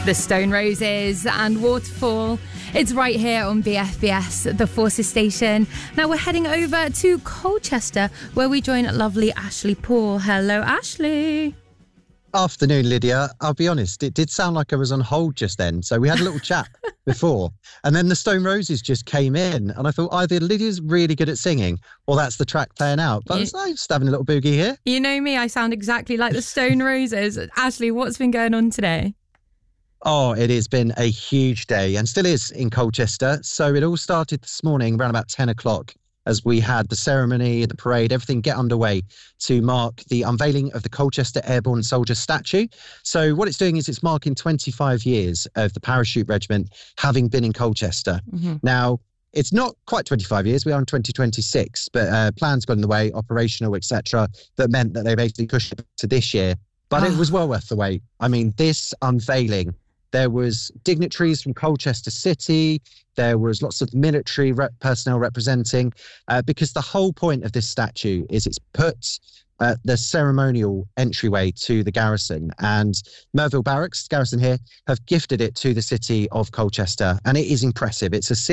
The Stone Roses and Waterfall. It's right here on BFBS, the Forces station. Now we're heading over to Colchester, where we join lovely Ashley Paul. Hello, Ashley. Afternoon, Lydia. I'll be honest, it did sound like I was on hold just then. So we had a little chat before, and then the Stone Roses just came in, and I thought either Lydia's really good at singing or that's the track playing out. But I was just having a little boogie here. You know me, I sound exactly like the Stone Roses. Ashley, what's been going on today? Oh, it has been a huge day and still is in Colchester. So it all started this morning around about 10 o'clock as we had the ceremony, the parade, everything get underway to mark the unveiling of the Colchester Airborne Soldier statue. So what it's doing is it's marking 25 years of the Parachute Regiment having been in Colchester. Mm-hmm. Now, it's not quite 25 years. We are in 2026, but plans got in the way, operational, etc., that meant that they basically pushed it to this year. But it was well worth the wait. I mean, this unveiling, there was dignitaries from Colchester City. There was lots of military personnel representing, because the whole point of this statue is it's put the ceremonial entryway to the garrison. And Merville Barracks, garrison here, have gifted it to the city of Colchester. And it is impressive. It's a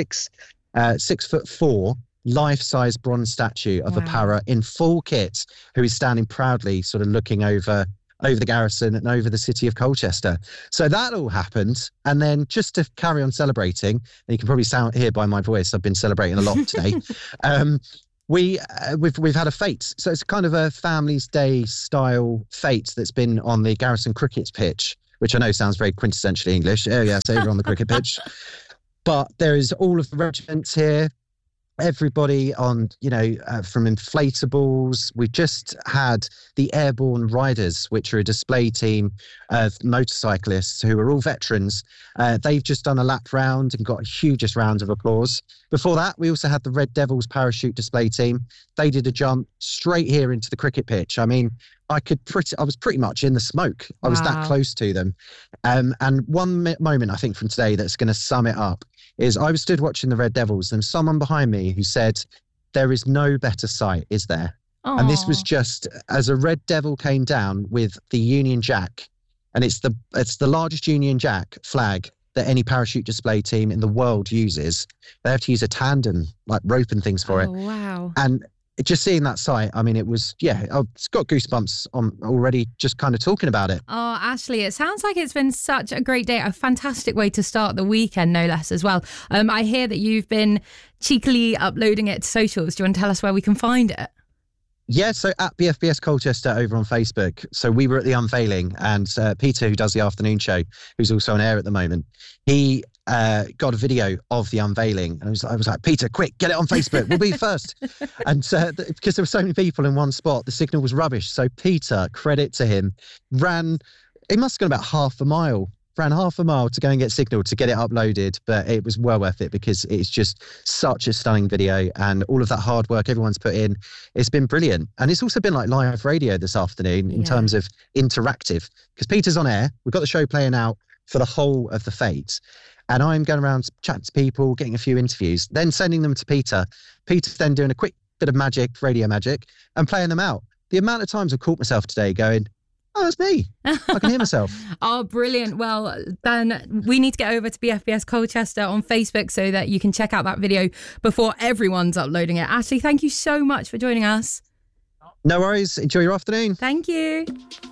6'4" life-size bronze statue of a para in full kit who is standing proudly sort of looking over the garrison and over the city of Colchester. So that all happened. And then just to carry on celebrating, and you can probably hear by my voice, I've been celebrating a lot today. We've had a fete. So it's kind of a Family's Day style fete that's been on the garrison cricket pitch, which I know sounds very quintessentially English. Oh yeah, so we're on the cricket pitch. But there is all of the regiments here. Everybody on, from inflatables. We just had the Airborne Riders, which are a display team of motorcyclists who are all veterans. They've just done a lap round and got a hugest round of applause. Before that, we also had the Red Devils parachute display team. They did a jump straight here into the cricket pitch. I mean, I was pretty much in the smoke. I was that close to them. And one moment, I think, from today that's going to sum it up is I was stood watching the Red Devils and someone behind me who said, "There is no better sight, is there?" Aww. And this was just as a Red Devil came down with the Union Jack, and it's the largest Union Jack flag that any parachute display team in the world uses. They have to use a tandem, like rope and things for it. Wow. And just seeing that sight, I mean, it's got goosebumps on already just kind of talking about it. Oh, Ashley, it sounds like it's been such a great day, a fantastic way to start the weekend, no less, as well. I hear that you've been cheekily uploading it to socials. Do you want to tell us where we can find it? Yeah, so at BFBS Colchester over on Facebook. So we were at the unveiling, and Peter, who does the afternoon show, who's also on air at the moment, he got a video of the unveiling, and I was like, "Peter, quick, get it on Facebook. We'll be first." And because there were so many people in one spot, the signal was rubbish. So Peter, credit to him, he must have gone about half a mile to go and get signal to get it uploaded. But it was well worth it because it's just such a stunning video, and all of that hard work everyone's put in, it's been brilliant. And it's also been like live radio this afternoon in terms of interactive, because Peter's on air. We've got the show playing out for the whole of the fete. And I'm going around chatting to people, getting a few interviews, then sending them to Peter. Peter's then doing a quick bit of radio magic, and playing them out. The amount of times I've caught myself today going, "Oh, it's me. I can hear myself." Oh, brilliant. Well, then we need to get over to BFBS Colchester on Facebook so that you can check out that video before everyone's uploading it. Ashley, thank you so much for joining us. No worries. Enjoy your afternoon. Thank you.